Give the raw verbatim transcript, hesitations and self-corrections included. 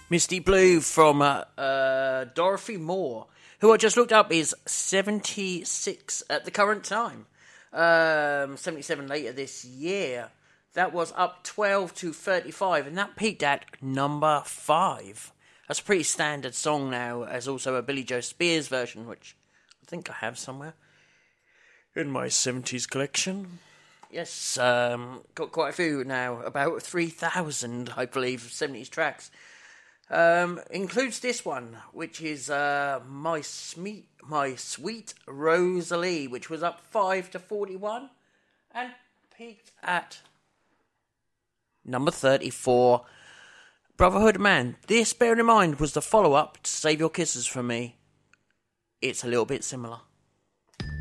Misty Blue from uh, uh, Dorothy Moore, who I just looked up is seventy-six at the current time. Um, seventy-seven later this year. That was up twelve to thirty-five, and that peaked at number five. That's a pretty standard song now, as also a Billy Joe Spears version, which I think I have somewhere in my seventies collection. Yes, um, got quite a few now, about three thousand, I believe, seventies tracks. Um, includes this one, which is uh, my sweet, my sweet Rosalie, which was up five to forty-one and peaked at number thirty-four. Brotherhood Man. This, bearing in mind, was the follow-up to Save Your Kisses from Me. It's a little bit similar.